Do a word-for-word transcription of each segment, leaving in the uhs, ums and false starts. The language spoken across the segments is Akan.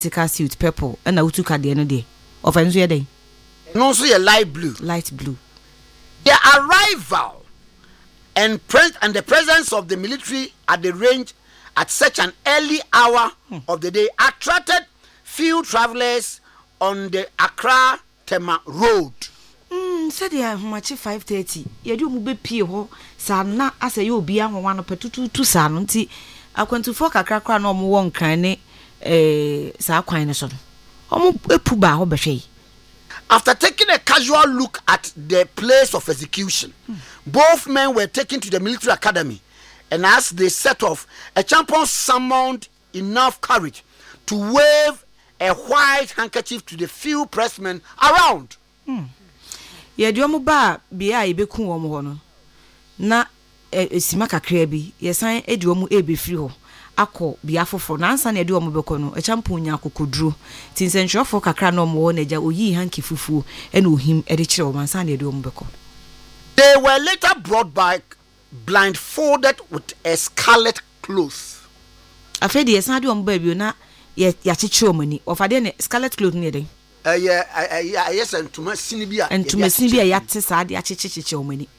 tactical suit purple and na utuka de no de offense ye dey no so ye light blue light blue. Their arrival and pre- and the presence of the military at the range at such an early hour hmm. of the day attracted few travelers on the Accra Tema road. Mm, said ya much five thirty. Ye do mu be pie ho sa na asa ye obi anwa no petutu tu sa no nti akwantufo kakra kra na omo won kan ne eh sa kwan ne so no. Omo epu ba ho behwe. After taking a casual look at the place of execution, hmm. both men were taken to the military academy, and as they set off, a champion summoned enough courage to wave a white handkerchief to the few pressmen around. Hmm. Ye do mo ba bia e beku wo mo ho no na esima kakra bi ye san e do mo e be free ho akọ bia foforo na ansa na e do mo beko no e champo nya akokoduro tinsentrofo kakra no mo na ja oyi hanki fufuo e na ohim e de kire wo ansa na e do mo beko. They were later brought back blindfolded with a scarlet cloth. Afedi ye san do mo ba bi na ye ya kikire o mani ofade ne scarlet cloth ne dey eh yeah yes entuma sini bia entuma sini bia ya te sa de achichichiche o mani.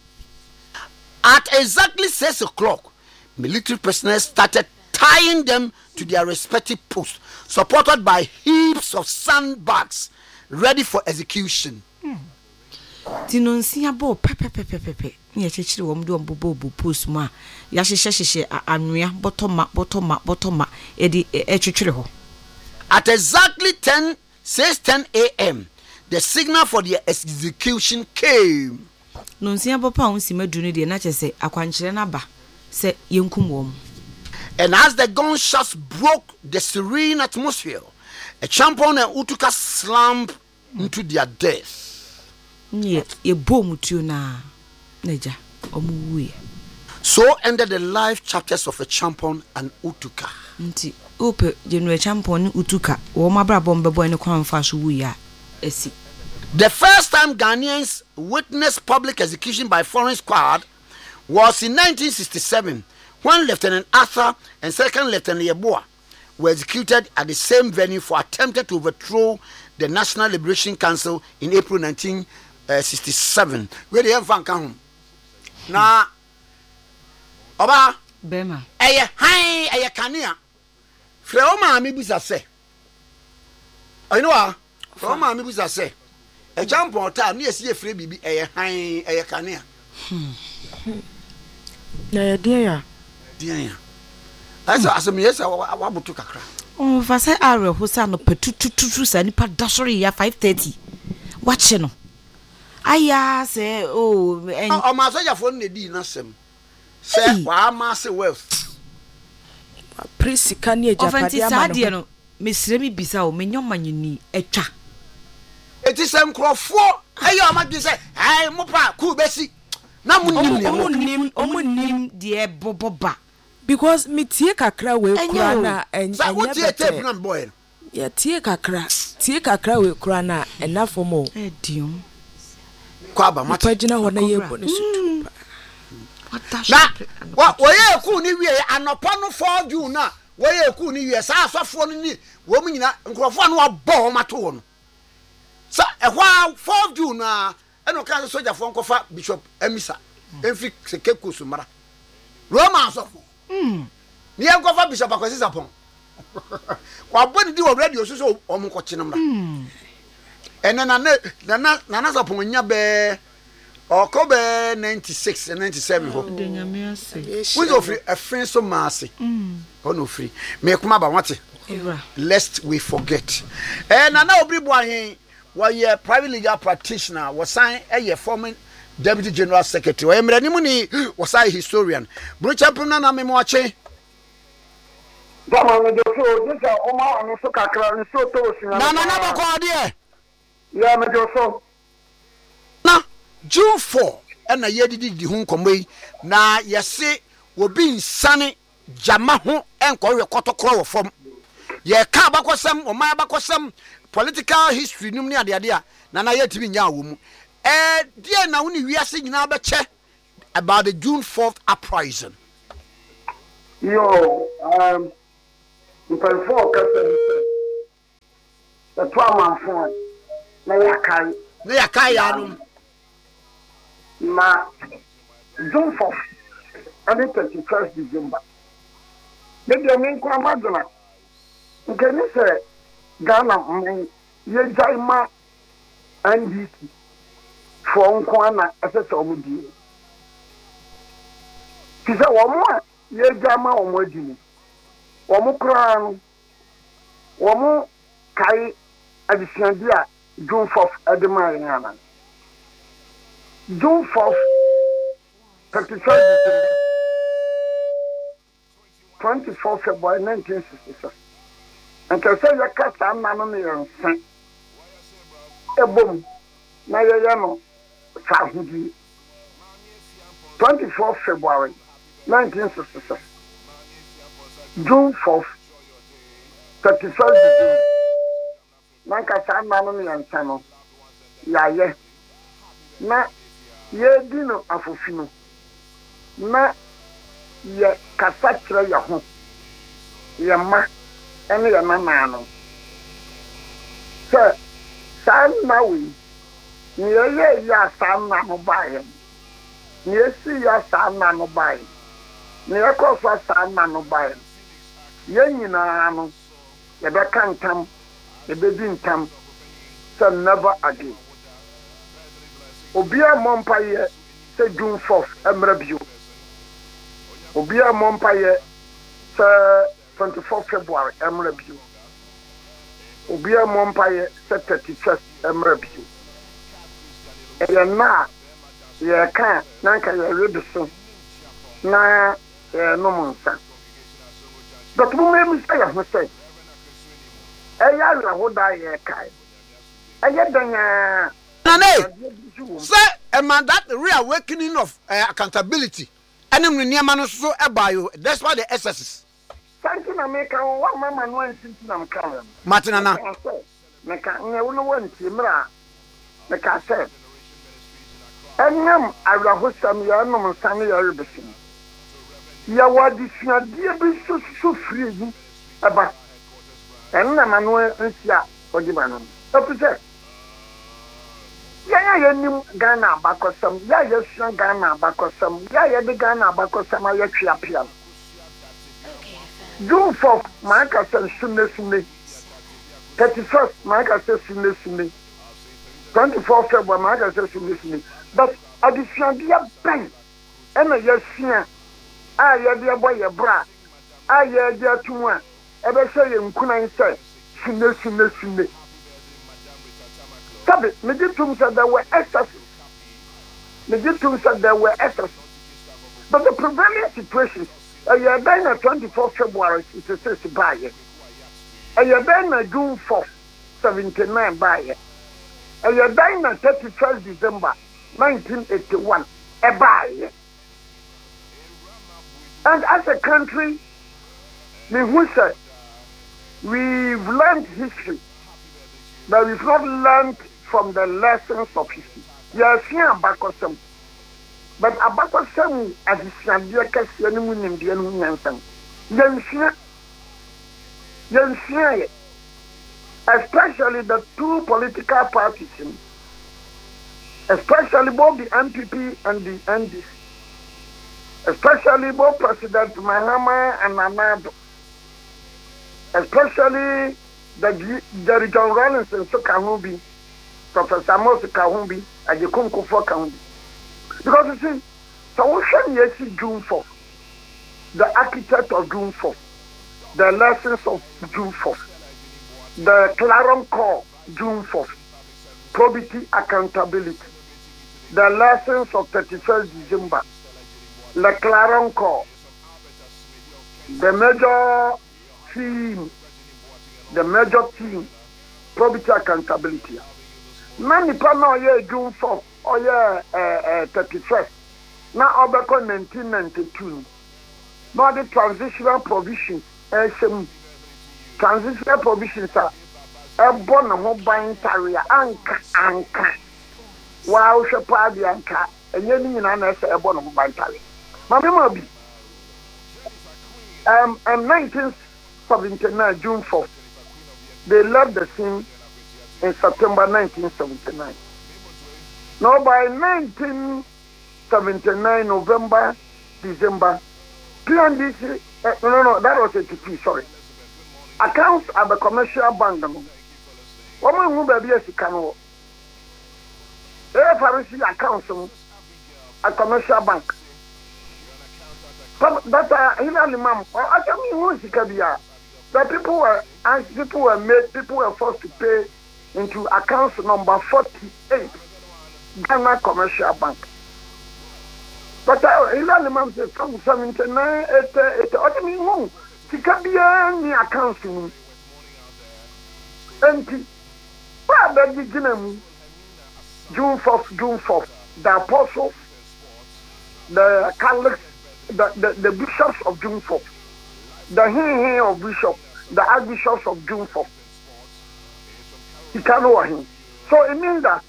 At exactly six o'clock, military personnel started tying them to their respective posts, supported by heaps of sandbags ready for execution. Tinonsia bo pepe pepe pepe ni achichiri wo mdo mbobo bo post ma ya hyehyɛ hyehyɛ anwea botoma botoma botoma e di etwetwere ho. At exactly ten six ten a.m. the signal for the execution came. Nonsia bo pa unsi maduru ne de na kyese akwankyere na ba se yenkum wo. And as the gunshots broke the serene atmosphere, a champion and Utuka slammed into their death. Ye ye bom tu na neja omuwe. So ended the life chapters of a champion and Utuka. Nti ope general champion Utuka wo mabra bom bebo ne kwan fa so wuya esi. The first time Ghanaians witnessed public execution by foreign squad was in nineteen sixty-seven, when Lieutenant Arthur and Second Lieutenant Yeboah were executed at the same venue for attempting to overthrow the National Liberation Council in April nineteen sixty-seven. Where the enfant come na oba bema eye hi eye kania frɛ o ma me bisa sɛ ɔno a frɛ o ma me bisa sɛ e champion ta na yesi e frɛ bibi eye hi eye kania na ye dia ya dia ya asa asem yesa waboto kakra o fa sɛ are ho sa no patututu sa nipa dasori ya five thirty wache no aya se o o ma soja fo ne di na sem se wa ma se wealth prisika ne japade ama no no mesire mi bisa o menyo manyini etwa eti se nkrofo ayo amadi se ai mopa ku besi na munim omunim omunim de boboba because me tie kakra we kura na enya what tie tape na boy ya tie kakra tie kakra we kura na enafo mo edium kwaba mata pagina ho na yebo ne sutu na wa ye ku ni wie anopa no four June na wa ye ku ni wie sa asofo no ni wo mu nyina nkrofo no abo mato wo no sa ehwa four June na eno kan soja fo nkofa Bishop Emisa enfi sekeku sumara Roma asofo mm ni enkofa Bishop Akwesi Sapon kwa bodi di wo radio so so o mu nkoche no mra mm ena na na na na Sapon nya be October ninety-six and ninety-seven ho de nyame ase we go free a friend so massy mm oh no free me kuma ba wate lest we forget eh na na obi bo ahen why private legal practitioner was sign a former deputy general secretary or emrani muni was I historian bro champion na me mo ache Bama me do so this o ma anu so kakra so to so na na na ba ko de ya me do so na June fourth and na yedidi di hu nkomoi na yese obi nsane jama ho enko we kotokoro wo fom ye ka bakosem o ma bakosem political history num ne ade ade a na na yetimi nya wo mu eh die na woni wiase nyina ba che about the June fourth uprising. Yo um in four the two amanfo na yakai na yakai ya no na June fourth and thirty-first December. Maybe I mean Kwamadana. Can you say Ghana Yejaima and D C for Unkwana as a Somudi? She said, one more Yejama or Mojini. One more crown, one more Kai at the Sandia, June fourth at the Mariana. June fourth, thirty-first December. twenty-fourth February nineteen sixty-six. And can say your cast and man sent a boom. Now you know, Sahudi. twenty-fourth February nineteen sixty-six. June fourth, thirty-first December. Nanka San Mammy and Sano. Ya ye. Na ye dino afufino. Na ye kasachira ya ho ye ma ene ye mama no se san na wi ni ye ya san na no bae ni esi ya san na no bae ni ye ko fa san na no bae ye nyina no ye be kantam ye be dintam se never again obia mompa ye se June fourth emra bio Obia Mompaye, Sir twenty-fourth February, Emrebu. Obia Mompaye, Sir thirty-first, Emrebu. And now, ye can't, Nanka, ye read so. Na, ye no monster. But who may be say, I say, a yard would die ye kai. A yet then, sir, a man that real awakening of uh, accountability. And I'm near man so about you. That's why the S S is. Something I make a one man one sitting on camera. Martina, make a no one timra. Make a say. And now I will host some young man, Sammy Arabison. Ya what this your dear be so so free about. And na Manuel and Sia or the man. Opposite. Ya ya nim Ghana bakosam ya ya sua Ghana bakosam ya ya de Ghana bakosam ya twia pia June fourth marka san sunne sunne thirty-first marka san sunne sunne twenty-fourth February marka san sunne sunne but addition dia ben ena ya sua a ya de boy ya bra a ya de atuwa e be se ye nkunan se sunne sunne sunne Sabi, me did to say there were excesses. Me did to say there were excesses. But the prevailing situation, a year then at twenty-fourth February, it is a buy it. A year then at June fourth, seventy-nine buy it. A year then at thirty-first December, nineteen eighty-one, a buy it. And as a country, me who said, we've learned history, but we've not learned from the lessons of history. Yes, yeah, Abakosem. But Abakosem, as is Sandia Cassian in the Union, Yensia, Yensia, especially the two political parties, especially both the M P P and the N D C, especially both President Mahama and Amado, especially the Jerry John Rollins and Sokahubi, Professor Moses Kahumbi, and the Kunku for Kahumbi. Because you see, so we should see June fourth, the architect of June fourth, the lessons of June fourth, the Claron Call June fourth, probity accountability, the lessons of thirty-first December, the Claron Call, the major theme. The major theme, probity accountability. Many people know ye June fourth or ye thirty-first. Now Obeko nineteen ninety-two. Now the transitional provisions, some transitional provisions are a born a mobile area, anka anka. Wow, Shapadi anka, and ye in an essay a born a mobile area. Mammy Moby. Um, and nineteen seventy-nine, June fourth. They left the scene in September nineteen seventy-nine. Now by nineteen seventy-nine, November, December, P N D C, uh, no, no, that was A T P, sorry. Accounts at the commercial bank. No. Woman who be a canoe. There are accounts at commercial bank. But uh, Hilary Mam, I tell me who is the that people were as people were made, people were forced to pay into accounts number forty-eight, Ghana Commercial Bank. But uh, Hilary Mam said from seventy-nine, eighty, eighty. I tell me who. Sikabia ni accounts ni. Enti. Why the beginning? June fourth, June fourth. The apostles, the Catholics, the, the, the bishops of June fourth, the he of bishop, the archbishops of June fourth. He can't know him. So it means that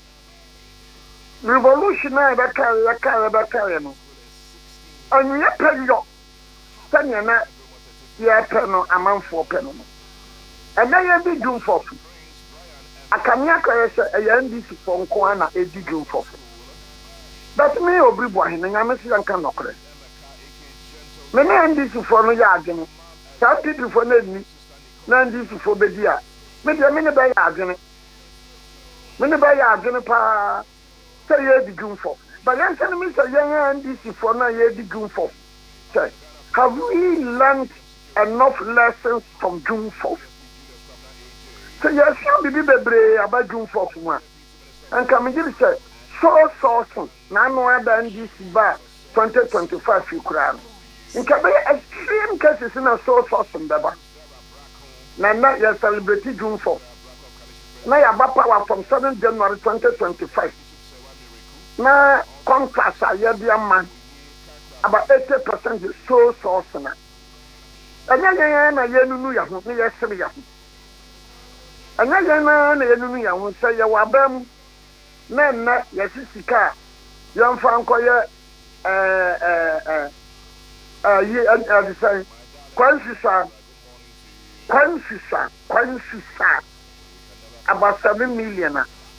revolutionary that carry that carry that carry no. And you pay your ten year yeah, penal, a month for penal. And then you be June fourth. I can make a N D C for Kwana, a June fourth. That's me, or Briboy, and I'm a Sian Canocre. Many N D C for no yard, some people for Nedney, none D C for Bedia. Maybe a minute by yard, many by yard, pa, say, yeah, the June fourth. But then tell me, say, yeah, N D C for no year, the June fourth. Say, have we learned enough lessons from June fourth? So yes, you be be about June fourth one. And come and say, so so now no other N D C bar twenty twenty-five you crown. In can be extreme cases in a so so some baba. Now now you celebrate June fourth. Now you have power from seventh January twenty twenty-five. Now contracts are here dear man. About eighty percent is so so now. And then you know you have me yesterday. And then you know you will say you are them. Men, yes, Sika, young Franco, uh, uh, uh, uh, ye and the same. Quansisa, Quansisa, Quansisa, about seven million.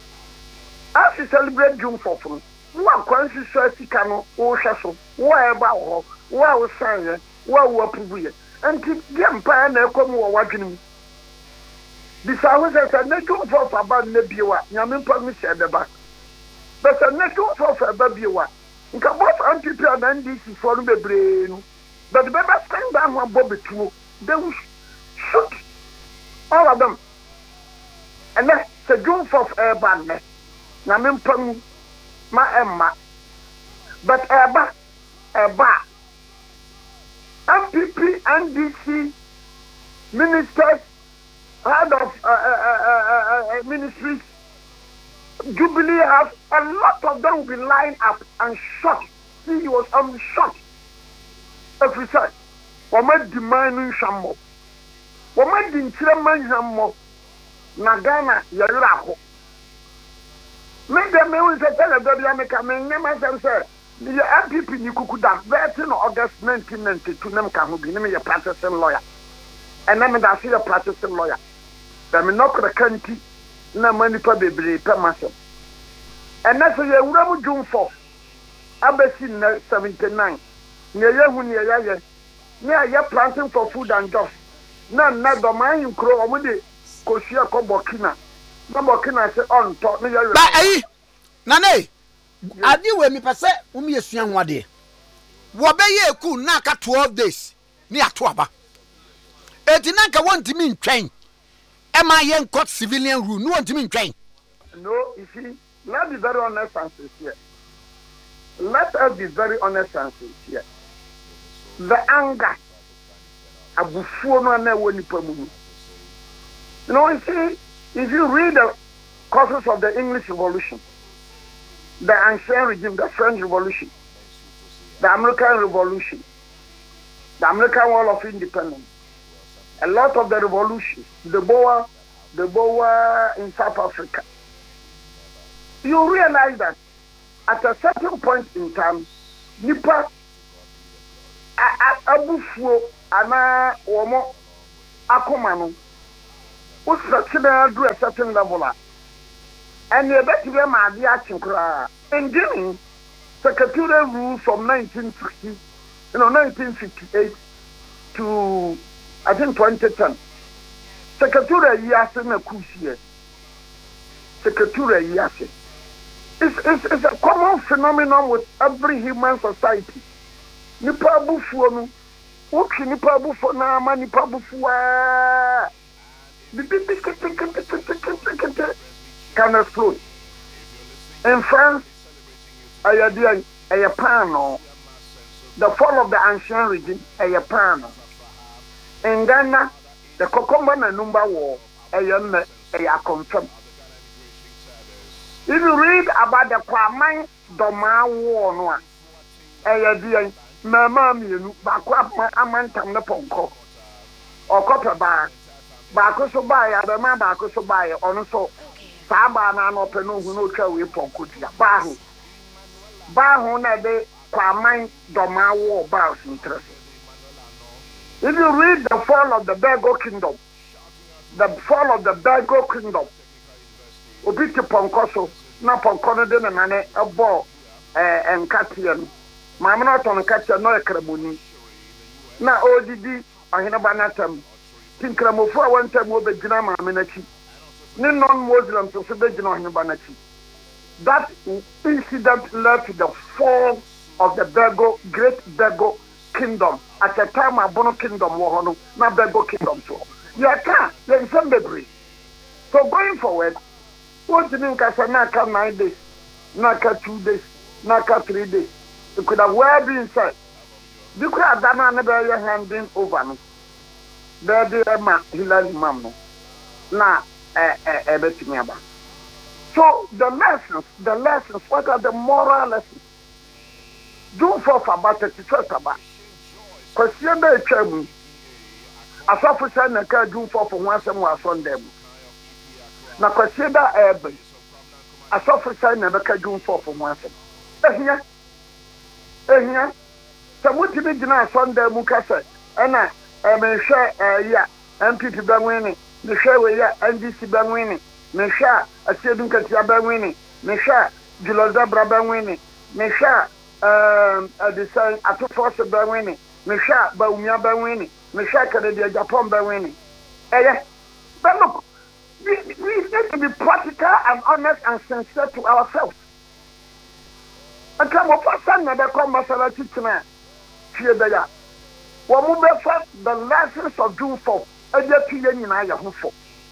As you celebrate June fourth, what Quansisa Sicano, or Shasso, whatever, what was saying, what were proving. And keep the empire and come over watching. This house is a network for about Nebua, Yamin Promise at the back. But a network for Babua. You can both anti and this is for the brain. But the baby stand down one Bobby too. They will shoot all of them. And that's the June fourth air band. Yamin Promise, my Emma. But Eba, Eba. M P P, N D C, ministers, head of uh, uh, uh, uh, ministries, Jubilee House, a lot of them will be lined up and shot. See, he was um, shot. Every side. Wama demanding shammo. Wama dinchiraman shammo. Nagana yarako. Make them know that tell the baby America, me never say, the M P P ni kukuda, thirteenth of August nineteen ninety-two, nem kahubi, nem a practicing lawyer. And I'm a see a practicing lawyer. I'm not the country, no money for baby, per myself. And that's a year, June fourth, Abbassin seventy-nine. Near Yahu, near Yaya, near ya planting for food and jobs. None, not the mine crow, or with it, Kosia Kobokina. No Bokina said on top me. Nane, I knew when me pass it, whom you young one day. What be ye cool, naka twelve days, near Twaba. Eighty-nine want to mean train. Am I young caught civilian rule? No one to mean train. No, you see, let's be very honest and sincere. Let us be very honest and sincere. The anger, Abufuno and Wenipamu. You know, you see, if you read the causes of the English Revolution, the Ancien regime, the French Revolution, the American Revolution, the American War of Independence, a lot of the revolutions, the Boer, the Boer in South Africa, you realize that at a certain point in time, Nipa, Abufuo, Ana, Omo, Akomano, who's do a certain level, and the better Madia Chinkra. And Jimmy, Secretarial rule from nineteen sixty, you know, nineteen fifty-eight to, I think, twenty ten. Secretarial Yasin Akusia. Secretarial Yasin. It's, it's, it's a common phenomenon with every human society. Nipa bufuonu, uki nipa bufona ama nipa bufuwa. Can explode. In France, a Japano, the fall of the ancient regime, a Japano. In Ghana, the Kokomba and Numba war, a young a confirmed. If you read about the Kwame Doma war, no, a dear Mamma, you back up my amantam the ponko or copper bar. Baako so buy the man baako so buy on so Saba na no peno hu no twa we ponko dia ba ho ba ho na de Kwame Doma war ba interest. If you read the fall of the Belgo kingdom, the fall of the Belgo kingdom, obi ti ponko so na ponko no de na nane ebo eh enkatia no maame no ton katia no ekraboni na odidi ahina banatam tinkramofo a wanta mo begina maame nachi ni non-Muslims so begina ahina banachi. That incident led to the fall of the Belgo, Great Belgo Kingdom. At the time, Abono Kingdom was no, not Belgo Kingdom. So, you can't, you're some degree. So, going forward, what do you mean? Because Naka nine days, Naka two days, Naka three days. It could have well been said. You could have done another handing over. No? There, dear ma, Hilary Mamno. Now, eh, eh, eh, betting about. So, the lessons, the lessons, what are the moral lessons? Do for about thirty-first about. Question the chairman. As officer, I can't do for once and was on them. Now, question that urban. As officer, I never can do for once. Eh, here. Eh, here. Some to be dinner Sunday, Mukasa. And I am share, yeah, M P P Bangwini. The share with ya, N D C Bangwini. Mesha, a student at Yabangwini. Mesha, Juloza Brabangwini. Mesha, um, a design at the force of Bangwini. Mesha, Baumia Bangwini. Mesha, Canada, Japan Bangwini. Eh, but look, we, we need to be practical and honest and sincere to ourselves. And come up for some other commercial teaching. Fear the ya. What move the lessons of June fourth. And yet, you know, you're hopeful.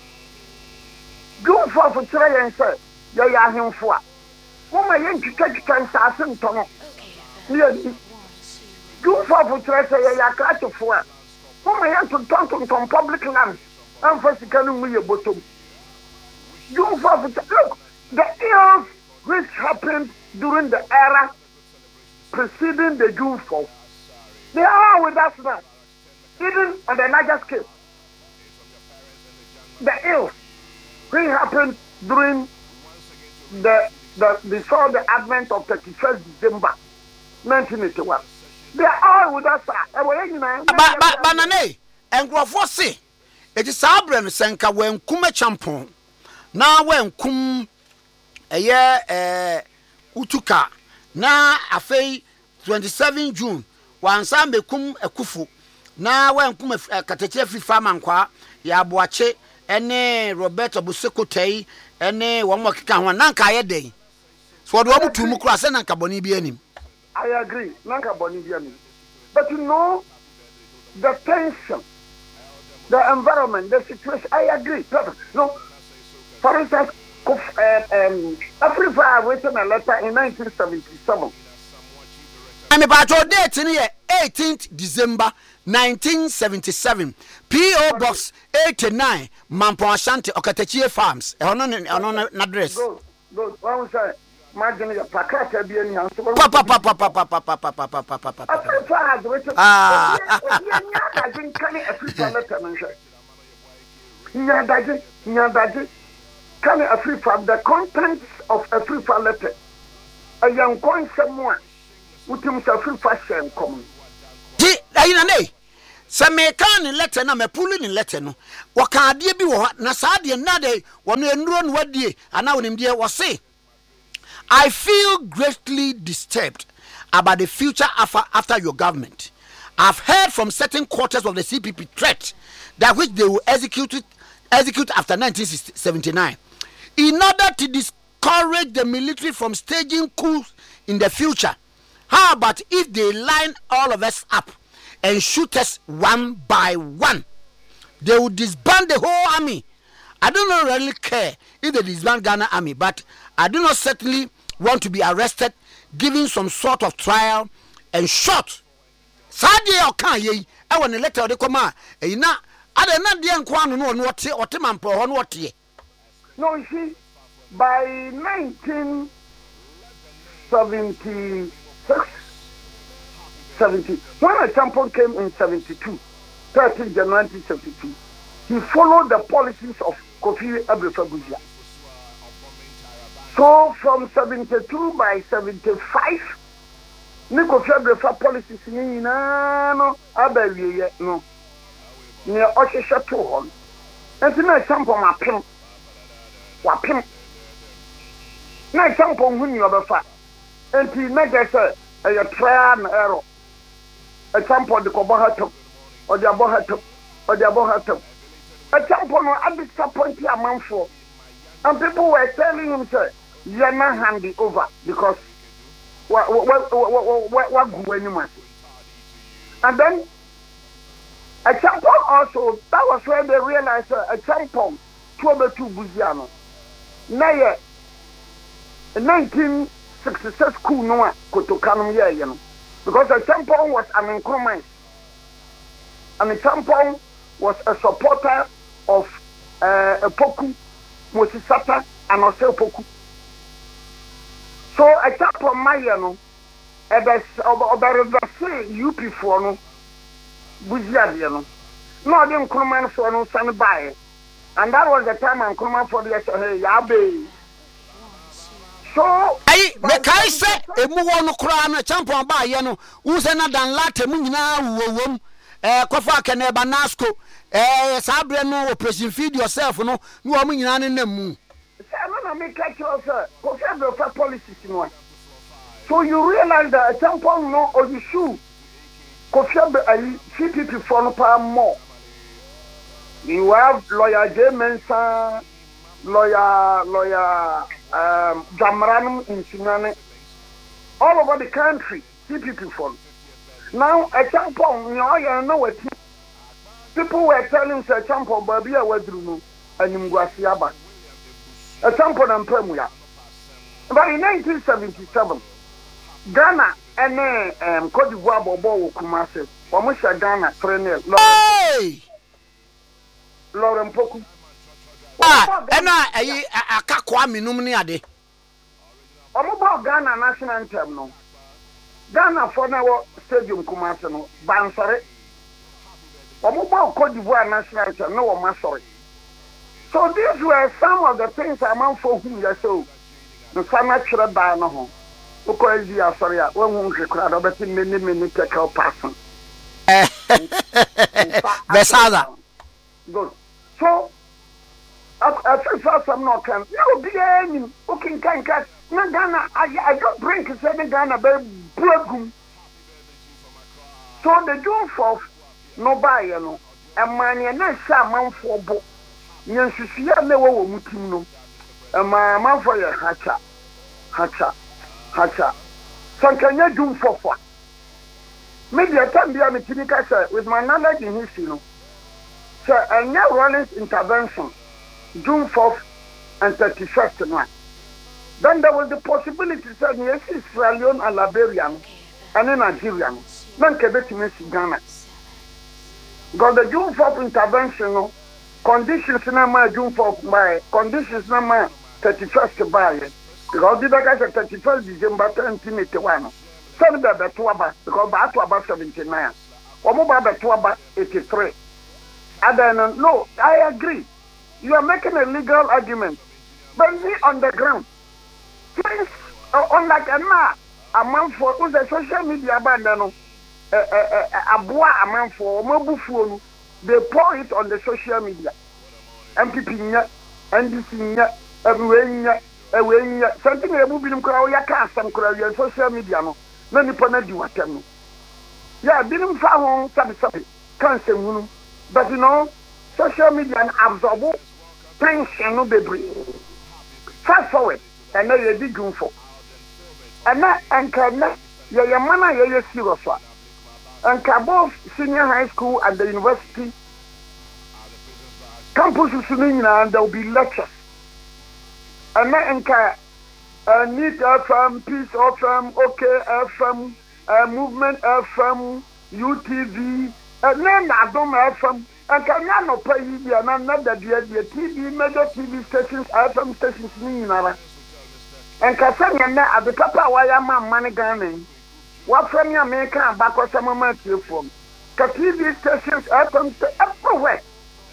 June fourth for three and say, you are him for. Woman, you can take a assassin tunnel. June fourth for three say, you are catch of four. Woman, you have to talk from public lands. And first, you can move your bottom. June fourth, look, the ills which happened during the era preceding the June fourth, they are with us now, even on the larger scale. The ills which happened during the the before the advent of thirty-first December nineteen eighty-one. They are all with us. But but banane and grofo se it is abren senka when kume champon na when kum eye eh utuka na afei twenty-seventh June wansa mekum akufu na when kum katakire fi farm kwa ya boache ene Roberto Busekotei ene wo mo keka ho nanka ye den so do obutu mu kura se nanka boni bi anim. I agree, nanka boni bi anim. But you know the tension, the environment, the situation, I agree. No, for instance, uh, um, Africa written a letter in nineteen seventy-seven. I'm about to date in here, eighteenth December nineteen seventy-seven. P O Box eighty-nine, Mampo Ashanti, Okatechie Farms. I don't know an address. Go, go, what was I? Imagine your placard be in your house. Papa, papa, papa, papa, papa, papa, papa. Africa has written. Ah, I didn't carry a Africa letter. Nyadaji, Nyadaji, carry a free from the contents of a free letter. A young coin someone. Utim sa free fashion common. Di, ayi na nei. se me kan ni letter na me puli ni letter no wo kan ade bi wo na saa de na de wo no enuro no wadie ana wonim de wo say I feel greatly disturbed about the future after, after your government. I've heard from certain quarters of the C P P threat that which they will execute it, execute after nineteen seventy-nine in order to discourage the military from staging coups in the future. How about if they line all of us up and shoot us one by one? They will disband the whole army. I do not really care if they disband Ghana army, but I do not certainly want to be arrested, given some sort of trial and shot. Sadie okan ye, I want a letter de come e na ade na de nko anu no no ote ote mampo ho no ote. No, you see, by nineteen seventy-six, seventy, when a champion came in seventy-two, thirteenth January nineteen seventy-two, he followed the policies of Kofi Abrefa-Busia. So from seventy-two by seventy-five, ni Kofi Abrefa policies ni na no abawiye no. Ni o hwehwe to ho. Enti na champion mapem. Wapem. Na champion hu ni obefa. Enti na gese e trial and error. A champion de ko bo hato. O de abo hato. O de abo hato. A champion no a disappoint amanfo. And people were telling him, sir, you're not handing over because what what what what go anymore. And then a champion also, that was when they realized uh, a champion twelve two Buziano. Now in nineteen sixty-six coup no Kotokanum yeah, you know. Because a champion was an increment. And the champion was a supporter of uh, a Poku, Mosisata, and also Poku. So a champion Mayano, and there's about U P for no Buziano. No, I didn't come in for no son by. And that was the time I'm coming for the hey, Yabe. So, hey, the Kai said, a move on the crown, a champion by Yano, who's another than Latin, womb, eh, Kofa can never Nasco, eh, Sabrano, pressing feed yourself, no, you are meaning in the moon. I'm going to make catch you, sir. Confirm the policies in one. So you realize that a tampon no or the shoe, confirm the C P P for no more. You have lawyer J. Mensa, lawyer, lawyer um, Jamranum in Sinane, all over the country, C P P for. Now, a tampon, you know, you know what people were telling us a tampon, baby, I was doing, and you go see about. A tampon and Premuya. But in nineteen seventy-seven, Ghana and um, Cote d'Ivoire Bobo Kumase, Wamusha Ghana, Trenel, Lauren Poku. Ah, and I a Kakwami Numniade. About Ghana national anthem, no. Ghana for now stadium Kumase, no, Bansare. About Cote d'Ivoire national anthem, no, Masori. So these were some of the things among for whom you so. The summer should have been home. Because you are sorry, one won't require about many minutes to help person. Besada. Good. So, I think first I'm not can. You be any looking can catch. No Ghana, I don't bring to say Ghana, but broken. So the June fourth, no buy, you know, and money and not some for book. Nyansusia ne wo mutim no ma manfo ye hacha hacha hacha sankanya dum fofa maybe I can be a mechanical sir with my knowledge in history no so and now Rollins intervention June fourth and thirty-first no then there was the possibility that yes Sierra Leone and Liberia and in Nigeria then kebeti me Ghana because the June fourth intervention no conditions na ma June fourth by conditions na ma thirty-first by because the back at thirty-first December twenty eighty-one so the beto aba because ba to about seventy-nine omo ba beto aba eighty-three and then no I agree you are making a legal argument but me on the ground please uh, on like a na a man for who's a social media band no aboa amanfo omabufuo no they pour it on the social media M P P nya N D C nya ewenya ewenya something e mu binim kra o yaka asem kra wi social media no na nipa na di watem no ya binim fa ho sabi sabi kan semunu but you know social media absorb tension no bebre fast forward and na ye di dwumfo ana anka na ye ye mana ye ye serious wa anka both senior high school and the university campuses and there will be lectures. And then uh, Need F M, Peace F M, OK F M, uh, Movement F M, U T V, and then Adom F M, and can not pay you another the T V, major T V stations, F M stations, and Cassandra at the Papa Wayama money gunning. What from your maker back or some moment from? T V stations, F M everywhere.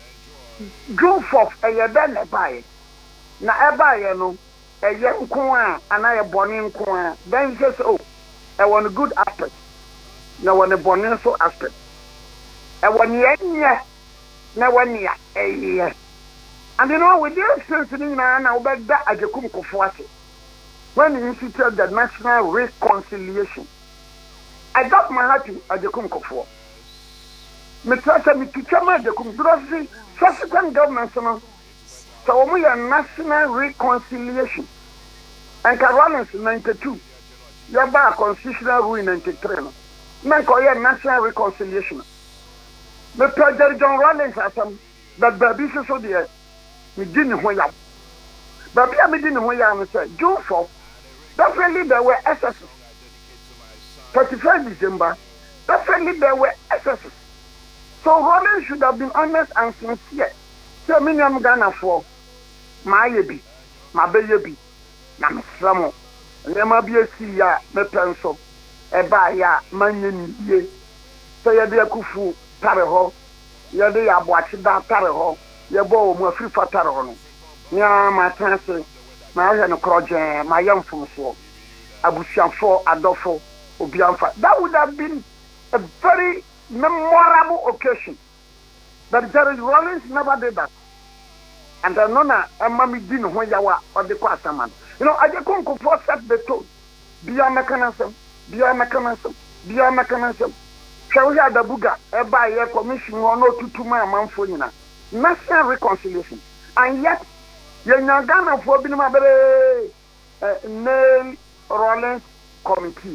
June fourth, a year then a buy. Na eba ye no, a young coin and I a bonning coin. Then says, oh, I want a good aspect. No one a bonning so aspect. I want ye, no one year, a year. And you know, with this listening now, but that I just come for when you instituted the National Reconciliation, I got my heart to a come for. Me trust me to chama de kumdrosi subsequent governments no so we are National Reconciliation and Carolines ninety-two ya ba constitutional rule ninety-three no men ko ya National Reconciliation me President John Rawlings asam that baby so so there me didn't ho ya baby me didn't ho ya no say June fourth definitely there were excesses thirty-first December definitely there were excesses. So Rawlings should have been honest and sincere. So many am Ghana for my yebi, my baby, na me framo. Nema bi esi ya me penso. E ba ya manyen ye. So ye de akufu tare ho. Ye de ya boachi da tare ho. Ye bo mu afri fa tare ho no. Nya ma tanse. Ma ya no kroje, ma yam fumso. Abusiafo adofo obiamfa. That would have been a very memorable occasion. But Jerry Rawlings never did that. And I know that Mammy didn't know yawa or the Quasaman. You know, I just couldn't set the tone. Be a mechanism, be a mechanism, be a mechanism. Shall we have the Buga, a by a commission or no to two my man for you? National reconciliation. And yet, you're not Ghana for being my Nail Rawlings Committee.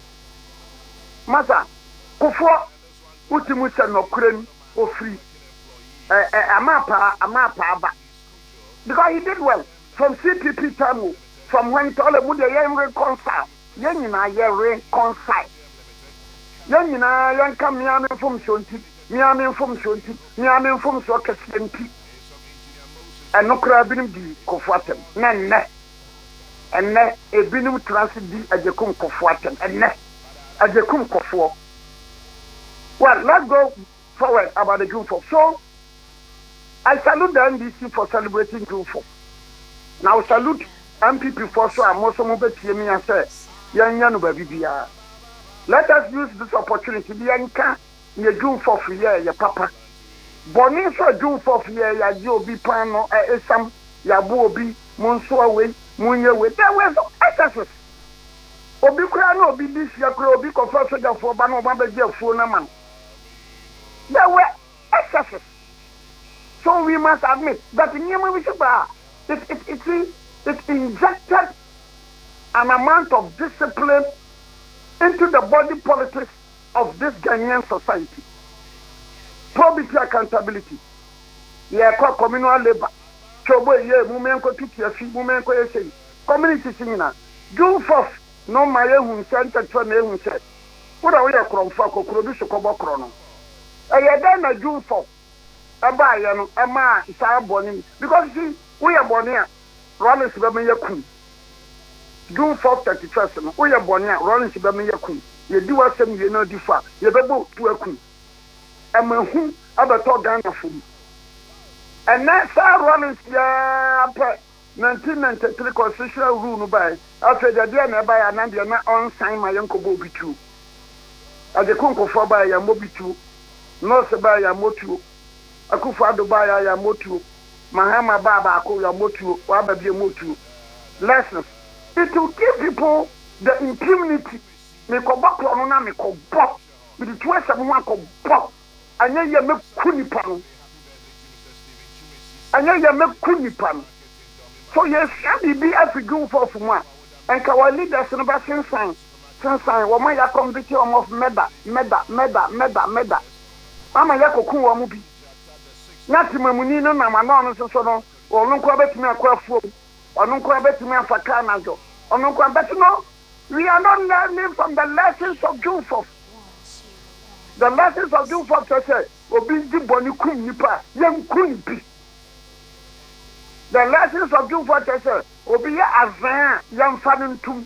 Master, Kufo. Utimusa no krem o free eh eh amapa amapa aba because he did well from C P P time from when to all the mudia yen reconcile yen nyina ye reconcile yen nyina yen kam ya me fom shonti mia me fom shonti mia me fom so kesenti eno kra binim di kofuatem na nne enne e binim transit di ajekum kofuatem enne ajekum kofuo. Well, let's go forward about the June fourth. So, I salute the N D C for celebrating June fourth. Now, salute M P P for so I'm also moving to me and say, Yan Yanu baby. Let us use this opportunity. Bianca, your June fourth year, your papa. Bonnie for June fourth year, ya Jobi Pano, Esam, Yabobi, Monsoaway, Munyawe. There were some excesses. Obi Krano, Obi this year, Obi Confessor for Bano Babaja Funaman. There were excesses. So we must admit that in Yamavishiba, it, it, it, it injected an amount of discipline into the body politics of this Ghanaian society. Probity accountability. Yeah, called communal labor. Chobo ye, Mumenko Tiki, Mumenko Yesi. Community singing. June fourth, no my own center to an own set. What are we a cron for? Produce a cobo chrono. A year then June fourth. A buy and a man is our bonnie. Because see, we are born here. Rawlings Bamia Queen. June fourth, thirty first. We are born here. Rawlings Bamia Queen. You do us some, you know, differ. You better to a queen. And when who ever talk Ghana for me. And that's our Rawlings, yeah, nineteen ninety-three constitutional rule by after the day by an Indian on sign my uncle Bobby too. Adekunko ba ya mobitu. Nurse ba ya motu. Akufo-Addo ba ya ya motu. Mahama ba ba ko ya motu. Wa ba bi motu. Lessons. It will give people the impunity. Me ko bakro no na me ko bo. Me the two seven one ko bo. Anya ye me kunipa no. Anya ye me kunipa no. So yes, shall be afigu for fuma. And our leaders no ba sensan. Sensan wo ma ya convict them of meda, meda, meda, meda, meda. Mama ya kokun wo mu bi. Nyati mamuni no na ma no so so no. Onu ko betimi akwa fuo. Onu ko betimi afaka na jo. Onu ko betino. We are not learning from the lessons of June fourth. The lessons of June fourth say, Obi di boni kum nipa, yem kum bi. The lessons of June fourth say, Obi ya azan, yem fanuntum.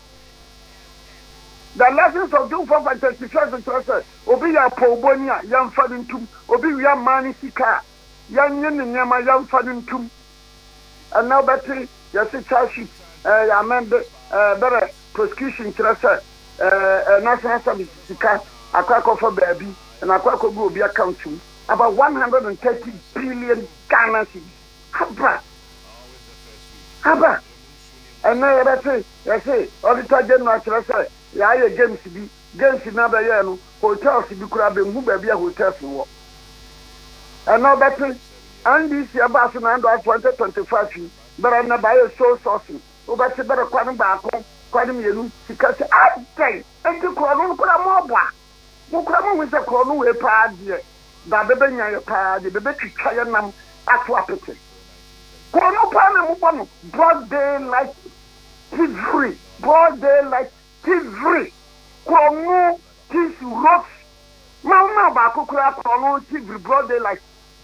The lessons of June fourth and twenty-first say, Obi ya pobonia, yem fanuntum. Obi ya mani sika, yem yen nyama yem fanuntum. And now betty, yes, it's charge sheet, uh, amend, uh, better prosecution, uh, uh, national service sika. Akwako for baby and Akwako go be account to about one hundred thirty billion Ghana cedis. Haba. Haba. And now I say, I say, all the time general say, yeah, I games to be games in another year, no hotels to be crab and who baby a hotel for work. And now that and this year, Barcelona and twenty twenty-five, but I'm not by a soul sourcing. Oh, but you better quite back home, quite a million, because I say, and you call on more. Mukramo we say krono we pa de da bebe nya ye pa de bebe twitwa ye nam ato apete krono pa na mu bono broad day like free broad day like free krono this rock mama ba kokura krono free broad day like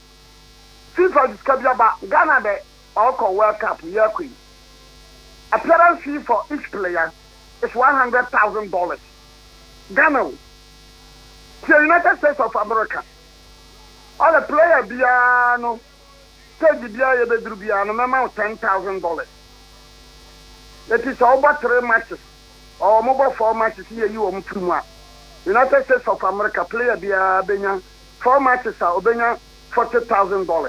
FIFA discover ba Ghana de all World Cup year queen appearance fee for each player is one hundred thousand dollars Ghana the United States of America. All the player biano, stage biya bedru biano, mama ten thousand dollars. It is over three matches or mobile four matches here you um tuma. United States of America player biya benya four matches are benya forty thousand dollars.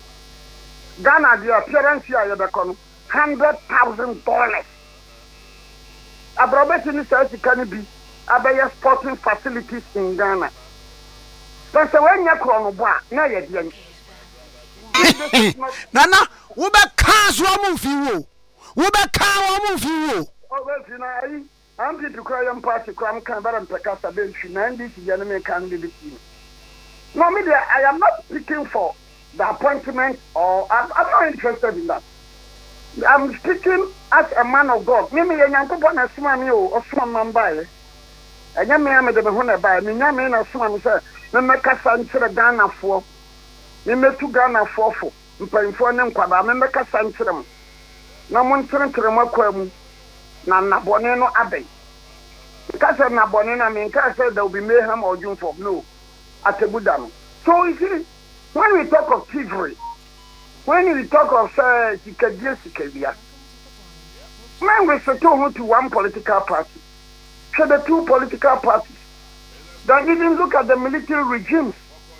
Ghana the appearance here you become hundred thousand dollars. Abrobeti ni say can be abaya sporting facilities in Ghana. But so when you crown boa, na ye dey. Nana, wo be ka so am fiwo. Wo be ka wo am fiwo. Oh well, you know, I am people cry am party cry am kan baram pekasa be fi na ndi ti jana me kan be be. No me there, I am not speaking for the appointment or I'm, I'm not interested in that. I'm speaking as a man of God. Me me yankobo na suma mi o, osuma mamba e. Anya me am de be ho na ba me nya me na suma me say me mekasa nkyere Ghana fo me metu Ghana fo fo mpanfo ne nkwaba me mekasa nkyere m na mo nkyere nkyere makwa mu na nabone no abai kasa nabone na me kasa there will be mayhem or june for no atebuda no. So you see, when we talk of thievery, when we talk of say sikadie sikabia, man we settle to one political party. So the two political parties. Don't even look at the military regimes.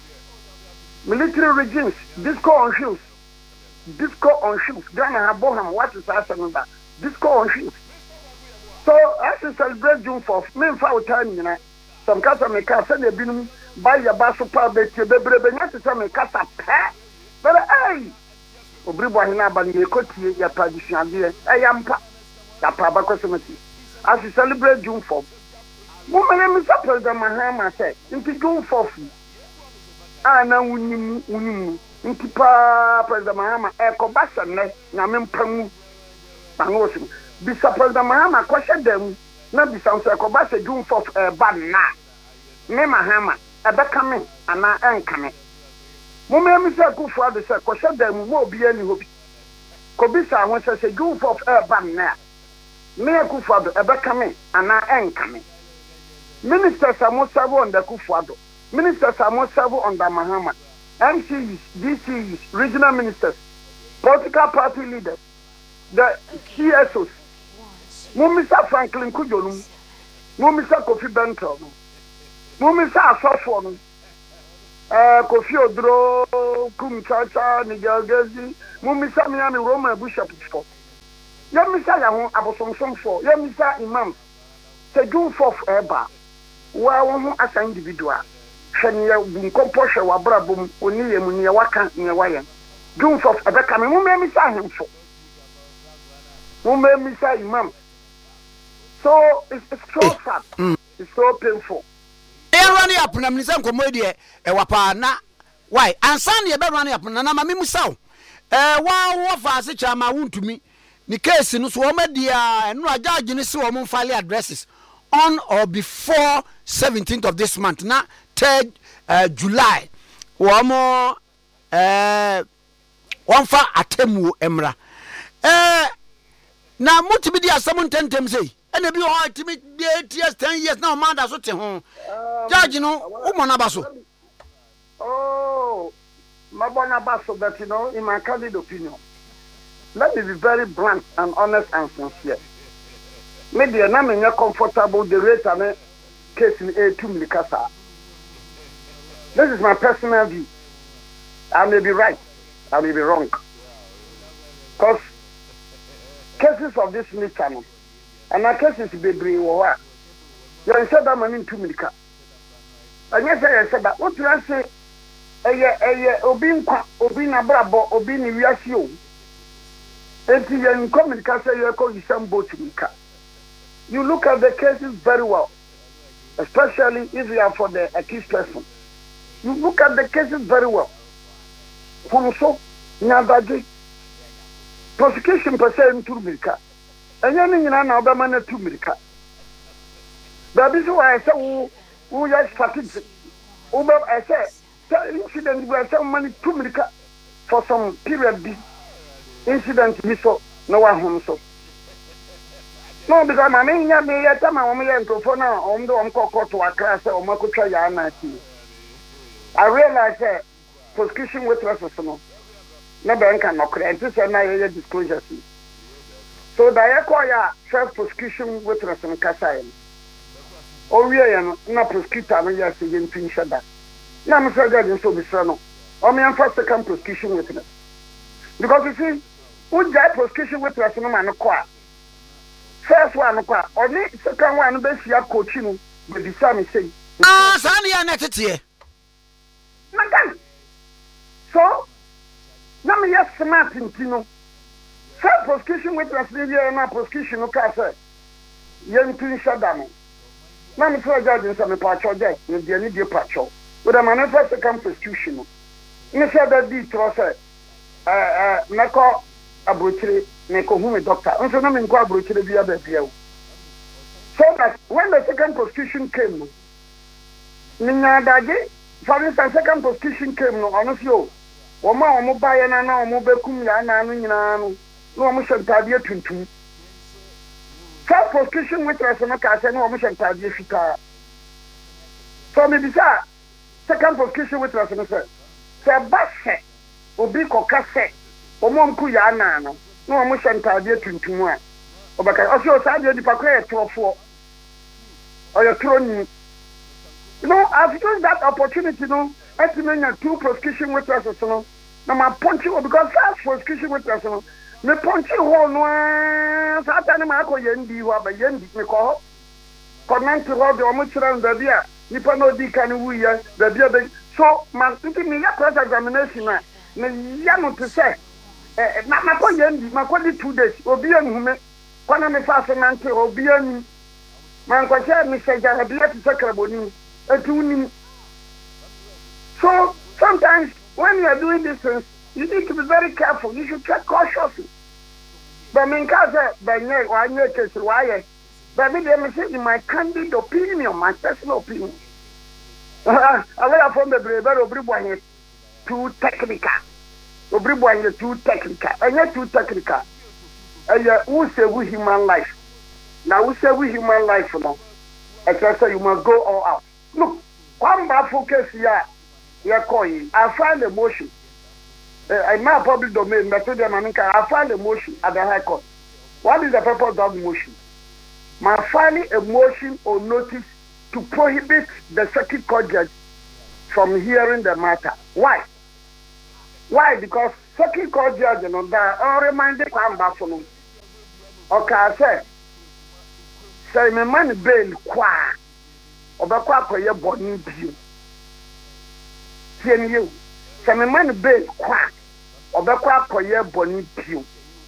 Military regimes, disco on shoes. Disco on shoes. Ghana have boham, what is happening that? Disco on shoes. So as we celebrate June fourth, me for time, you know, some cats may cast and they've been by your basso power, bet you, baby, not to some cast a pet. But hey, Obribohina Bani, Coty, your tradition, dear, I am pa, the Pabacosmity. As we celebrate June fourth. Woman, Mister President Mahama said, into June fourth. Ah, now we need into Pa President Mahama, Echo Bassan, Namin Pamu, Pangosim. Mister President Mahama questioned them, not be some Echo Bassa June fourth, a bad na. Me Mahama, a becoming, and I am coming. Woman, Mister Kufa, the question them will be any hope. Kobisa wants to say June fourth, a bad na. Me Kufa, a becoming, and I am coming. Ministers are most serve on the Kufuado. Ministers are most serve on the Mahama. M C Es, D C Es, regional ministers, political party leaders, the C S Os. Mo Mister Franklin Kujolum, mo Mister Kofi Bentro. Mumi sa asofo no. Eh Kofi Oduro, Kum Chacha, Nigel Gezi, Mumi sa Miami Roma Bishop for. Yemisa ya ho abosomsom for. Yemisa imam. Se June fourth eba. Wa wo ho asa individual. Hwene bu nkompo hwe wa brabom oni yemu ne waka ne wayen. June fourth ebe ka me mumi misa ahemfo. Mumi misa imam. So it's, it's so sad. Mm. It's so painful. E run up na mnisa nkomo de e wapa na why ansan ye be run up na na mamimu saw. Eh wa wo fa ase chama wuntumi. Ni case no so o ma dia no judge ni se o mo file addresses on or before seventeenth of this month na third uh, July. Wo mo eh won fa atemu emra. Eh na mutimi dia asam ntentem sei. And if you are to me eight years, ten years now, man, that's what you home. Judge, you know, Umana Basso. Oh, Mabona Basso, but you know, in my candid opinion, let me be very blunt and honest and sincere. Maybe I'm not comfortable the rate and case in A two Milikasa. This is my personal view. I may be right, I may be wrong. Because cases of this nature, and my case is baby war. You said that man in two milika. And yes, I said that. What do I say? A year, a year, Obin, Obin, Abrabo, Obin, Riasio. And you come in Casa, you call you some boat milika. You look at the cases very well, especially if you are for the accused person. You look at the cases very well. From so, Nadaji, prosecution per se in two milika. And you know, now the man two milika. That is why I say, who has started. Uber, I say, incident where some money two milika for some period. B incident we saw no one home so. No, because I mean, I may tell my woman to phone on the uncle to a class or Makucha Yana. I realize that prosecution with Rassano. No bank cannot create this and I disclosure. So the acquire self prosecution with Rassam Kassayan. Oh, we are not prosecutor, and yes, again, finish that. Now, Mister Garden, so be son. Or me and first second prosecution with them. Because you see, would that prosecution with Rassam and acquire? First one, acquire, or the second one, best year coaching with the Sammy say. Ah, Sandy, I'm not here. Madame. So, now me yes, smart in Tino. Self prosecution with Raslia and prosecution of Casa. Young Twin Shadam. Now, Mister Judge, some patcho deck with the immediate patcho. With a manifest second prosecution. Mister that did trust uh, uh, Nako Abruchri, Neko Humi doctor, and so no in Quabruchri via the P O. So that when the second prosecution came, Nina Daji, for instance, second prosecution came, no, honestly, Oma Mobile and now Mobekum Yana. No omission tadia tuntum. Self prosecution with Rasanaka and no omission tadia fita. So maybe sir, second prosecution with Rasanaka. Sir Basse, Obi Cocasse, Omonku Yana, no omission tadia tuntum. Obaka also Sadia di Pacre to four or your throne. You know, I've used that opportunity, no, as to many two prosecution with Rasanaka. Now my punch you because first prosecution with Rasanaka. Me ponchi ho no satani ma ko yendi ho ba yendi me ko comment ho de o mo kira nda bia nipa no di kan wu ya da bia be so man nti me ya cross examination na me ya no to say eh na ma ko yendi ma ko di two days obi anhume ko na me fa so na nti obi ani man ko share me se ja bia ti sakraboni etunim. So sometimes when you are doing this things, you need to be very careful. You should tread cautiously. But in case of one year case, why? But me, let me say in my candid opinion, my personal opinion. I will from the brave Obriboy too technical. Obriboy too technical. And yet too technical. And yet who say we human life? Now who say we human life now? I say you must go all out. Look, one bad focus here. You're calling. I find emotion. I my public domain, method I filed a motion at the High Court. What is the purpose of the motion? My filing a motion or notice to prohibit the circuit court judge from hearing the matter. Why? Why? Because circuit court judge, you know, that all reminded Kwam Bafono. Okay, I said, say me man bail kwa, obakwa kwa ye boni biu. Tien you, say me man bail kwa, obakwa kwa ye boni biu.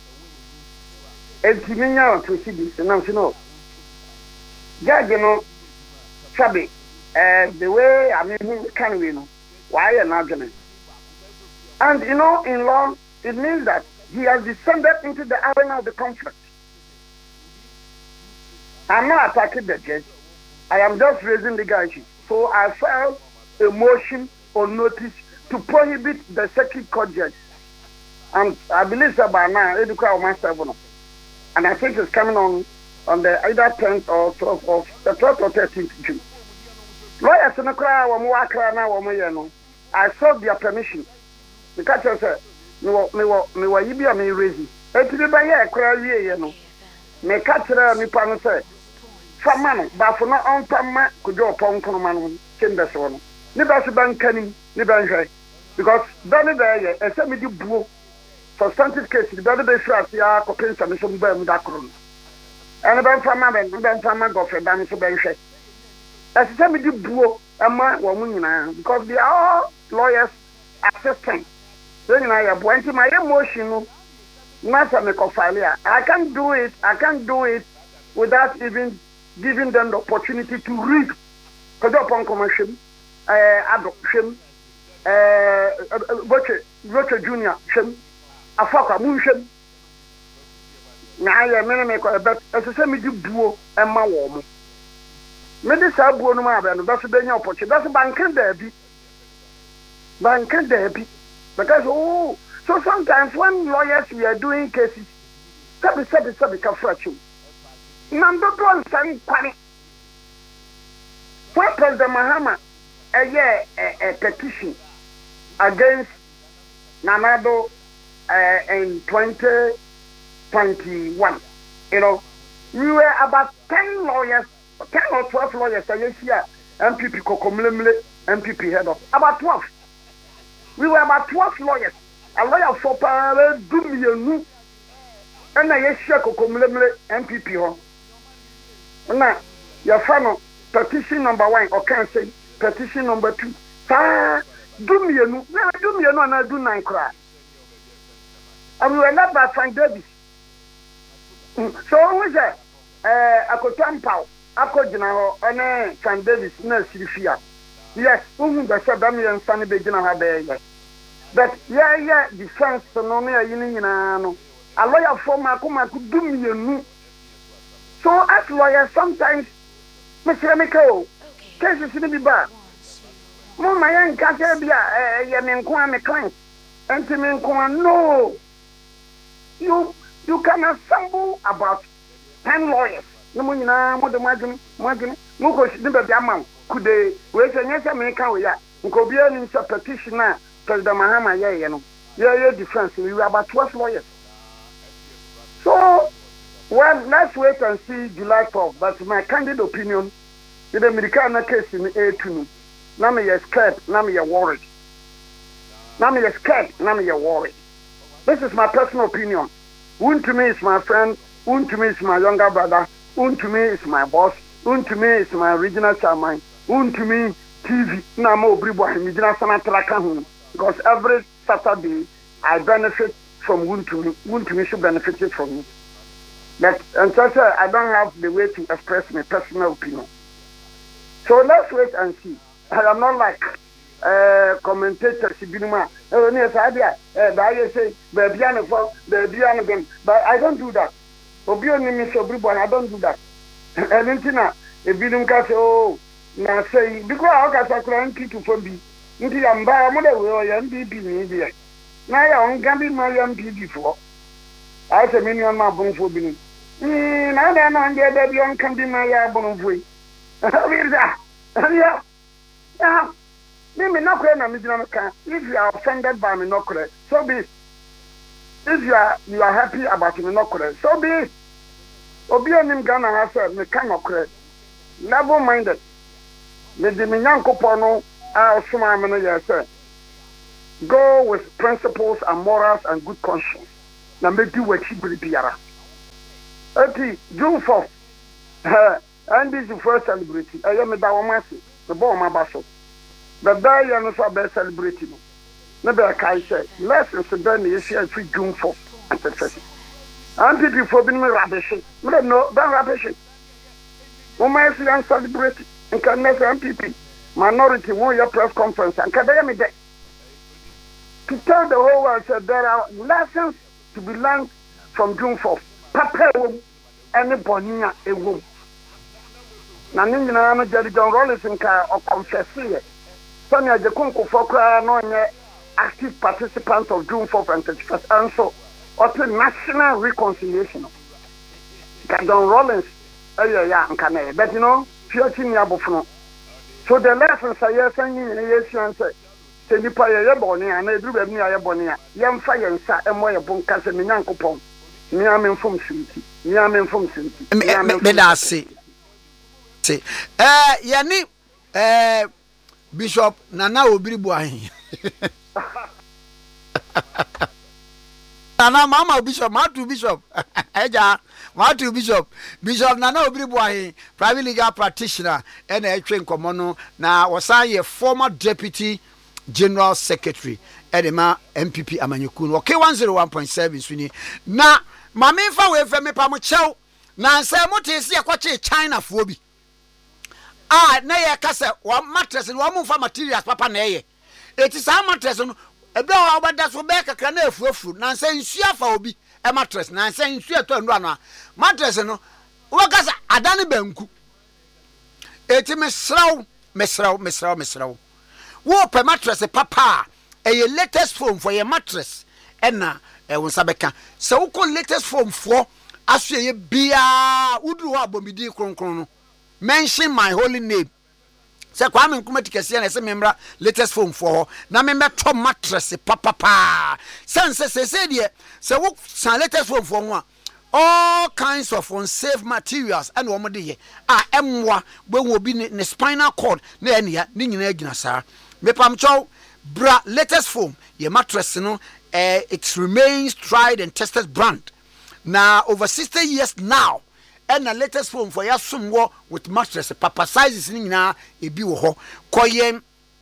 Enti minya to see this, and I'm saying, judge, you know, sabi, uh, the way I mean, can we know why an argument? And you know, in law, it means that he has descended into the arena of the conflict. I'm not attacking the judge. I am just raising legal issues. So I filed a motion or notice to prohibit the circuit court judge. And I believe that by now, Educa Master, and I think it's coming on on the either tenth or twelfth of the twelfth or thirteenth of June. Lawyers in the crowd were more now. I sought their permission. The catcher said, "No, no, no, you be a me raising. It's the by a cry, you know. Me catcher, me pan said, for man, but for not on Pama could go upon common chambers one. Never ban canning, never because Danny Bay, a semi boo, substantive case, the other day, ya cocaine submission burn that room. And about Pama and then Pama go for Danny Subenche. As a semi boo, a man, woman, because they are all lawyers assistant. Then I have went to my emotion. I can't do it. I can't do it without even giving them the opportunity to read. Because upon commercial, adoption, Roger Junior, Afaka Motion. Now I am make a bet as a semi duo and my woman. Medicine Buonama and that's the opportunity. That's a bank there. Bank there. Because, oh, so sometimes when lawyers we are doing cases, sabi sabi sabi ka frachu. Number one, sang kwani. When President Mahama a year a, a petition against Nanado uh, in twenty twenty-one, you know, we were about ten lawyers, ten or twelve lawyers. I guess here, M P P Kokomlemle, M P P head of about twelve. We were about twelve lawyers. A lawyer for Pare Dumianu and I share Kokomlemle M P P. Now, your final petition number one, or can say petition number two. Ah, Dumianu, no, Dumianu, and I do nine cry. And we were not by Frank Davis. So, who is that? Uh, I could tamp out. I could, you know, and Frank Davis, no, Sylvia. Yes, who the Sadami and Sunny Begin have there. But yeah, yeah, defense, no, no, you know, a lawyer for Makuma could do me a new. So, as lawyers, sometimes, Mister Emiko, cases in the bar. Mama, young Catabia, Yamin me client, and to me, no. You, you can assemble about ten lawyers. No, you know, more than Margin, Margin, Muko, never be a man. Could they wait and yes, American, yeah, could be an petitioner, President Mahama, yeah, you know, yeah, yeah, defense, we were about twelve lawyers. So, well, let's wait and see July fourth, but my candid opinion, in the American case in A two, now me are scared, now me are worried. Now me are scared, now me are worried. This is my personal opinion. Un to me is my friend, Un to me is my younger brother, Un to me is my boss, Un to me is my regional chairman, Un to me T V, na mo bribo regional senator, because every Saturday I benefit from Un to me, Un to me should benefit from me. But and so I don't have the way to express my personal opinion. So let's wait and see. I am not like uh, commentators, Binuma. Oh, yes, I did. I say, baby, and for baby, and again. But I don't do that. Obioni Mister Bribo, I don't do that. And Intina, if you don't catch, oh, now say, because I got a client to for me. Into your bar, mother will M B B media. Now I can't be my M P before. I say, many on my bone for me. Now then, on the other, you can't be my album of way. Yeah. Yeah. Maybe not correct. If you are offended by me, not correct. So be it. If you are you are happy about me, not correct. So be it. Obi onim Ghana has said me cannot correct. Never minded. me de me nyankopon no a soma me no ye say go with principles and morals and good conscience na me di wachi biara ati June fourth eh and this first celebrity I am da wo mase the boy ma ba so the day you no so be celebrity no na be kai say lessons be na yesia fi June fourth and first and people for being rubbish me no ban rubbish wo ma yesia celebrate and can never M P P minority won your press conference and can they me there to tell the whole world that there are lessons to be learned from June fourth. Papa any bonia a womb. Na nina no Jerry John Rollins ka or confess here. Sonia Jakunko for cry no active participants of June fourth and thirty-first and so or to national reconciliation. John Rollins eh yeah and but you know future ni abofno. So the lessons I hear saying in yes and say se nipa ye boni ana eduru ba mi aye boni a ye mfa ye nsa emo ye bonka se me nyankopon mi ame mfom sinti mi ame mfom sinti me da se se eh ye ni eh Bishop Nana Obiribu ahin Nana mama Bishop ma to Bishop eja ma to Bishop Bishop Nana Obiribu ahin private legal practitioner and e twen komo no na wosan ye former deputy General Secretary Edema M P P Amanyukun okay one oh one point seven swini na mame fa we fe me pa mo chew na nsa mo te se akwache China fo bi ah na ye kase wa mattress no mo fa materials papa na ye eti sa mattress no ebe wa obada so be kakra na afuafu na nsa nsu afa obi e mattress na nsa nsu eto ndo ano mattress no wo kasa adane banku eti me sraw me sraw me sraw me sraw wo pe mattress papa e latest foam for your mattress ena e won sabeka se wo ko latest foam for aso ye bia uduru ho abomidi kronkron no mention my holy name se kwa me nkumati kese na se memra latest foam for na me meto mattress papa pa sense se se de se wo san latest foam for ho a all kinds of unsafe materials and wo mode ye a emwa gbe wo bi ne spinal cord na enia ni nyina agina saa me pam chow bra latest foam your mattress no uh, it remains tried and tested brand now over sixty years now and the latest foam for your somewhat with mattress papa sizes ni nyina e bi wo ho koyem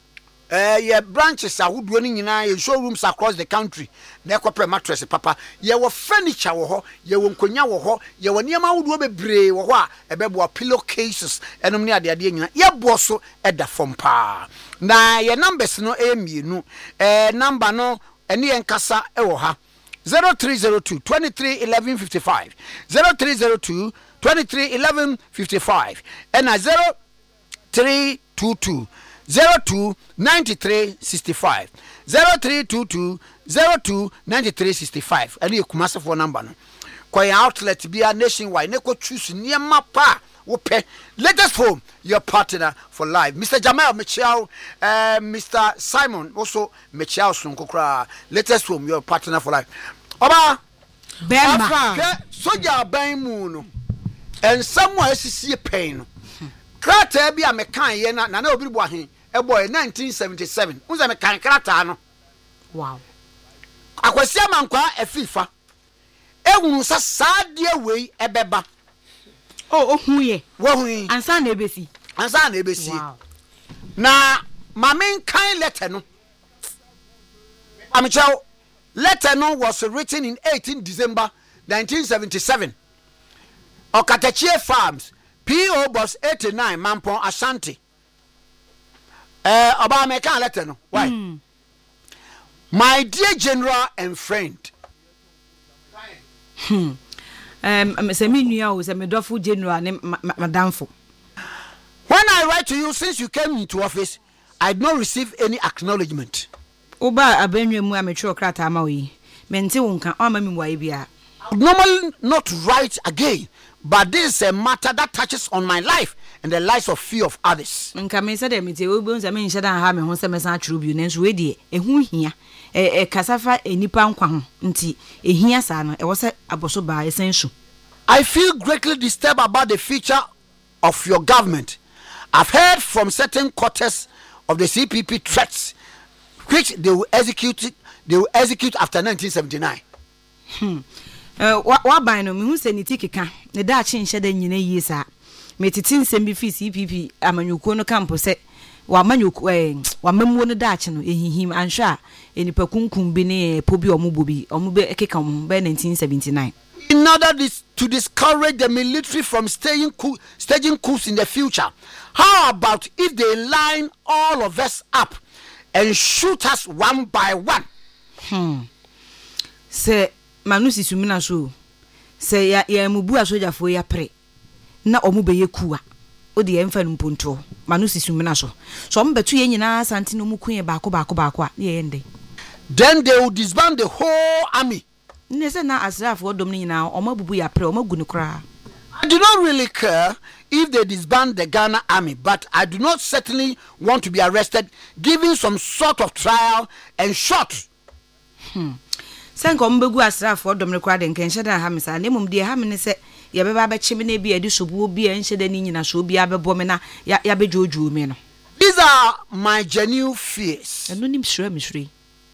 eh your branches are wood running in showrooms across the country na ekopre mattress papa ye wo furniture wo ho ye wo nkonya wo ho ye wo niam wood bebre wo ho a ebebo pillowcases enom ne ade ade nyina ye bo so eda fom pa na ye numbers no e mienu eh number no ene ye nkasa e wo ha zero three zero two twenty-three eleven fifty-five zero three zero two twenty-three eleven fifty-five and zero three two two zero two ninety-three sixty-five zero three two two zero two ninety-three sixty-five and you come for number no kwa outlet be a nationwide ne ko choose niema pa wo pe latest home your partner for life Mister Jamal Michel uh, Mister Simon also Michel Sunkokra latest home your partner for life oba bema soja ban mu no and somewhere see pain no krata bi a mekan ye na na obi bo ahen e boy nineteen seventy-seven unza mekan krata no wow akwasi amankwa afifa ehunu sa saade we ebeba oh ohuye wo hu ansa na ebesi ansa na ebesi wow na mamen kan letter no amchao letter no was written in eighteenth December nineteen seventy-seven Okatachie Farms P O Box eighty-nine Mampon Ashanti eh oba me kan letter no why mm. My dear general and friend hmm um se me nua o se me dofo general ne madamfo when I write to you since you came into office I did not receive any acknowledgement oba abenwa mu ametwe okrata ama oyi mente wonka o ma mi waye bia normally not write again but this is a matter that touches on my life and the lives of few of others nka me said me te we bo nza me nhye dan ha me ho se me san atru bi nenso we de ehu hia e kasafa enipa nkwa ho nti ehia sa no e wo se aboso ba esensu I feel greatly disturbed about the future of your government I've heard from certain quarters of the C P P threats, which they will execute. They will execute after nineteen seventy-nine. Hmm. Uh, what by no me who say ni tikika ne da chi nhye da nyina yie sa me titi nsem bi fi C P P amanyuko no camp se wa manyuko eh wa mamuo no da chi no ehihim anhwa enipa kunkum bi ne po bi omubo bi omube ekeka mo by nineteen seventy-nine. In order dis- to discourage the military from staging coup- staging coups in the future, how about if they line all of us up and shoot us one by one? Hmm. Se manusi sumina so se ya ya mubu asojafo ya pre na omube ye kuwa odi ye mfa numponto manusi sumina so so mbetu ye nyina santi no mukuye baako baako baako a ye yende. Then they will disband the whole army. Ne se na asrafo odom ni nyina omabubu ya pre omagu ne kra. I do not really care if they disband the Ghana army, but I do not certainly want to be arrested, given some sort of trial and shot. Hmm. Senko mbegu asrafo odom ne kra de nkenhye da ha misa ne mum de ha me ne se ye beba be chime na bi edi sobuo bi enhye da ni nyina so bi abebo me na ya ya bejojo me no. These are my genuine fears. Eno nim hwere me hwere.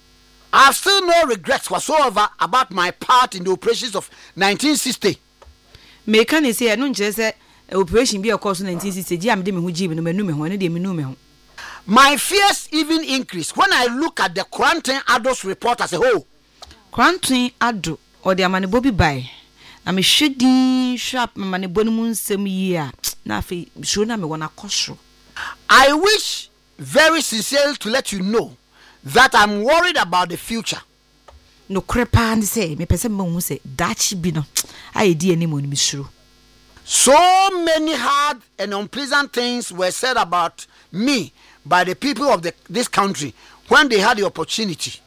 I have still no regrets whatsoever about my part in the operations of nineteen sixty. Me can say no nche se operation bi okoso nineteen sixty ji am de me hu ji me no manu me ho ne de me nu me ho. My fears even increase when I look at the quarantine adults report as a whole. Quarantine ado or the amane bobi bai. Na me hwedi sharp amane bonu mu nsem yi a na afi so na me wona kosro. I wish very sincerely to let you know that I'm worried about the future. No crepa and say me pese me hu say dachi bi no aye di ani mo ni misuru. So many hard and unpleasant things were said about me by the people of the, this country when they had the opportunity.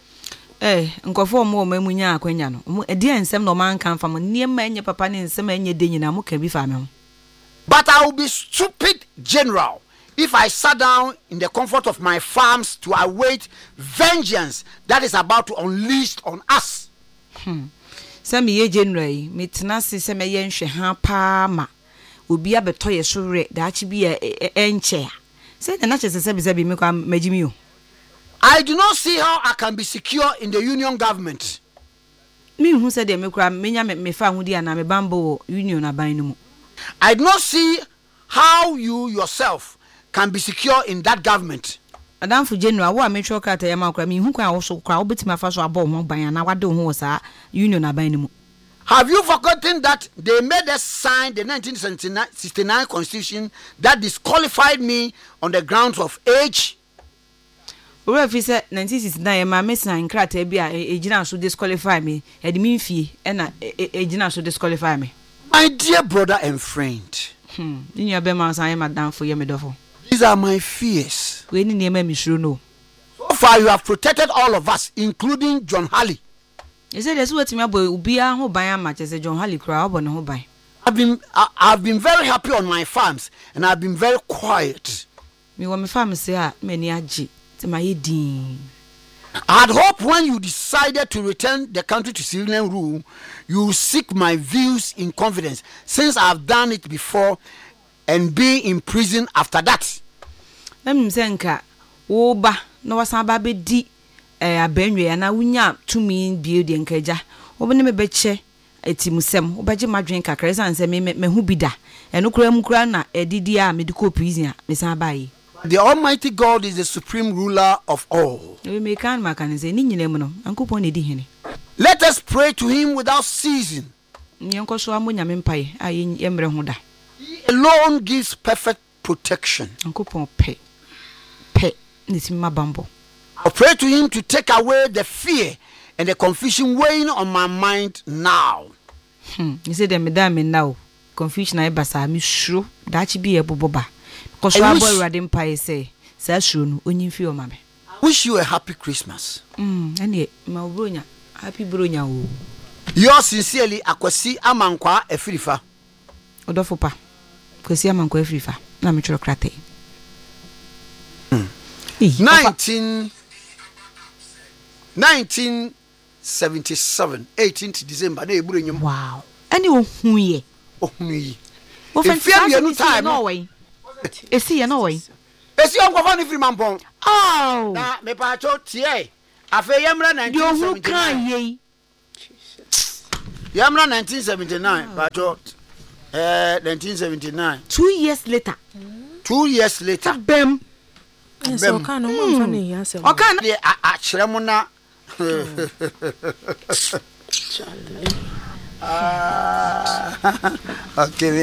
Eh, nkofo mo mo munya akwanya no. Mo e di ensem no man kan fam niema enye papa ne ensem enye de nyina mo ka bi fa me ho. But I will be stupid general if I sat down in the comfort of my farms to await vengeance that is about to unleash on us. Hmm. Some ye generally, me tenasi se me yen hwe ha pa ma. Obi abeto ye so re da achi bi e enche. Say na che se bi se bi me kwa magimi o. I do not see how I can be secure in the union government. Me hu se de me kwa menya me fa hu dia na me bambo union aban no mu. I do not see how you yourself can be secure in that government. Adam for general wa me twa kata ya makra me hu kwa wo so kwa obetima fa so abo ho ban na wade ho sa union aban no mu. Have you forgotten that they made us sign the nineteen sixty-nine constitution that disqualified me on the grounds of age? Ora fi se nineteen sixty-nine ma me sign krata bi a ejina so disqualify me e de me fie e na ejina so disqualify me. My dear brother and friend, hmm you be man san madam for ye me dofo. These are my fears. We ni niema mi suro no. So far you have protected all of us, including John Halley. You say there's what me boy ubia ho ban ama che John Halley kra obo ne ho ban. I've been I, I've been very happy on my farms and I've been very quiet. Me wo me farm say a me ni agi te ma ye din. I had hoped when you decided to return the country to civilian rule, you would seek my views in confidence, since I've done it before and be in prison after that. Let me say nka wo ba no wasan ba be di eh abenwe na wunya tumi bi de nkaja wo be ne me be che etimusem wo beje madwen kakra san se me me hu bi da eno kura mu kura na edidi a medical prison a me san ba yi. The Almighty God is the supreme ruler of all. We me kan makan se ni nyina mu no ankopon ne di hene. Let us pray to him without ceasing. Nyenko so amonya me mpae a yemre ho da. He alone gives perfect protection. Ankopon pe pe ni timma bambo. I pray to him to take away the fear and the confusion weighing on my mind now. Hmm, you say them da me now. Confusion I basa mi suro da chi bi e boboba. Because I boy radin pai say sa suro no onyin fi o ma me. Wish you a happy Christmas. Hmm, ene ma bronya happy bronya o. Yours sincerely, Akwasi Amankwa Efirifa. Odofo pa. Akwasi Amankwa Efirifa. Na me choro krate. nineteen nineteen seventy-seven, eighteenth December. Na eburu nyom. Wow. Ani ohun ye. Ohun yi. Wo If you have no time. No way. esi ye na wo esi on nkofo ne firi mampon oh na me pa cho tie afa yemra nineteen seventy-nine yemra nineteen seventy-nine pa cho eh nineteen seventy-nine two years later two years later bem so kan no mo fa ne ya se o kan de a kyerɛ mo na ah okay